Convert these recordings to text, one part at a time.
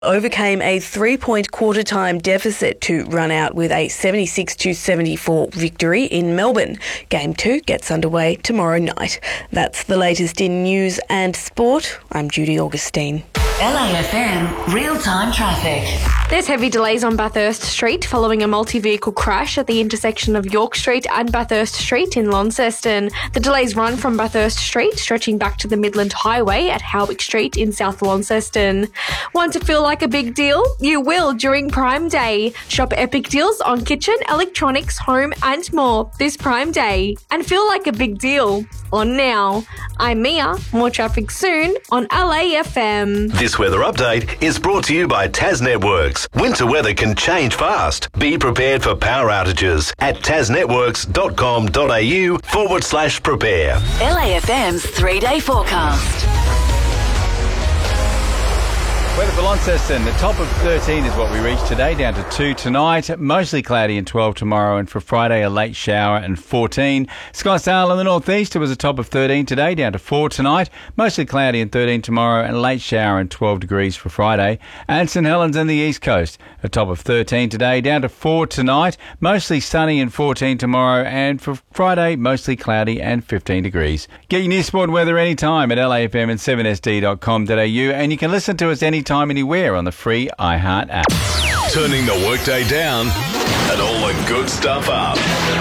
overcame a 3-point quarter-time deficit to run out with a 76-74 victory in Melbourne. Game 2 gets underway tomorrow night. That's the latest in news and sport. I'm Judy Augustine. LAFM real-time traffic. There's heavy delays on Bathurst Street following a multi-vehicle crash at the intersection of York Street and Bathurst Street in Launceston. The delays run from Bathurst Street, stretching back to the Midland Highway at Howick Street in South Launceston. Want to feel like a big deal? You will during Prime Day. Shop epic deals on kitchen, electronics, home and more this Prime Day. And feel like a big deal on now. I'm Mia. More traffic soon on LAFM. This weather update is brought to you by Tas Networks. Winter weather can change fast. Be prepared for power outages at tasnetworks.com.au/prepare. LAFM's 3-day forecast. Weather for Launceston, the top of 13 is what we reached today, down to 2 tonight, mostly cloudy and 12 tomorrow, and for Friday a late shower and 14. Skysdale in the northeast, it was a top of 13 today, down to 4 tonight, mostly cloudy and 13 tomorrow, and late shower and 12 degrees for Friday. And St Helens in the east coast, a top of 13 today, down to 4 tonight, mostly sunny and 14 tomorrow, and for Friday mostly cloudy and 15 degrees. Get your news sport weather anytime at LAFM and 7sd.com.au, and you can listen to us anytime, anywhere on the free iHeart app. Turning the workday down and all the good stuff up.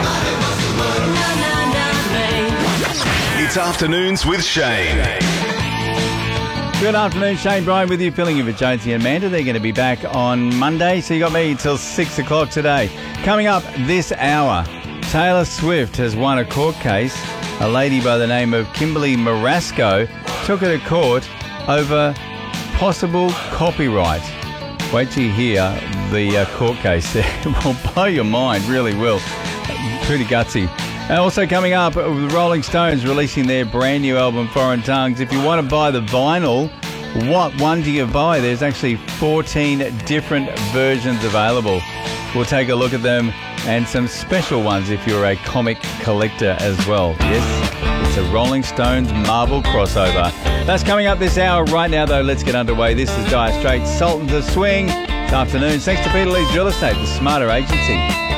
It's Afternoons with Shane. Good afternoon, Shane Bryan with you, filling in for Jonesy and Amanda. They're going to be back on Monday, so you got me until 6 o'clock today. Coming up this hour, Taylor Swift has won a court case. A lady by the name of Kimberly Marasco took her to court over possible copyright. Wait till you hear the court case. It will blow your mind, really will. Pretty gutsy. And also coming up, the Rolling Stones releasing their brand new album, Foreign Tongues. If you want to buy the vinyl, what one do you buy? There's actually 14 different versions available. We'll take a look at them and some special ones if you're a comic collector as well. Yes, it's a Rolling Stones Marvel crossover. That's coming up this hour. Right now, though, let's get underway. This is Dire Straits, Sultans of Swing. This afternoon, thanks to Peter Lee's Real Estate, the Smarter Agency.